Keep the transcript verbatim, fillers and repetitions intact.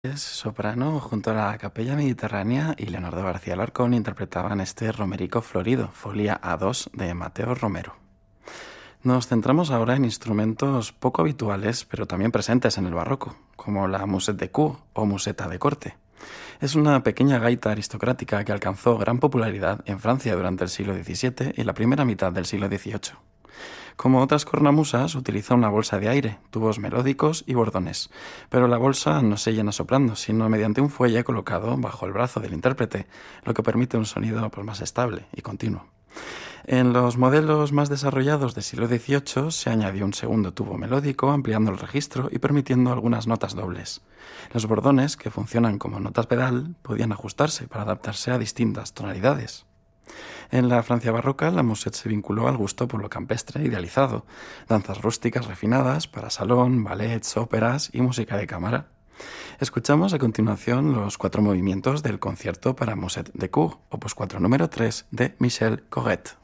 Es soprano junto a la Capella Mediterránea y Leonardo García Alarcón interpretaban este Romerico Florido, Folia A dos de Mateo Romero. Nos centramos ahora en instrumentos poco habituales, pero también presentes en el barroco, como la musette de cour o museta de corte. Es una pequeña gaita aristocrática que alcanzó gran popularidad en Francia durante el siglo diecisiete y la primera mitad del siglo dieciocho. Como otras cornamusas, utiliza una bolsa de aire, tubos melódicos y bordones, pero la bolsa no se llena soplando, sino mediante un fuelle colocado bajo el brazo del intérprete, lo que permite un sonido pues, más estable y continuo. En los modelos más desarrollados del siglo dieciocho se añadió un segundo tubo melódico, ampliando el registro y permitiendo algunas notas dobles. Los bordones, que funcionan como notas pedal, podían ajustarse para adaptarse a distintas tonalidades. En la Francia barroca, la musette se vinculó al gusto por lo campestre idealizado, danzas rústicas refinadas para salón, ballets, óperas y música de cámara. Escuchamos a continuación los cuatro movimientos del concierto para musette de cour, opus cuatro número tres de Michel Corrette.